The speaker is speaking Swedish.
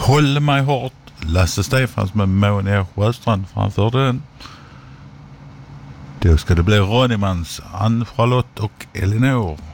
Håll mig hårt. Lasse Stefans med Monia Sjöstrand framför den. Då ska det bli Ronnemans, Ann, Charlotte och Elinor.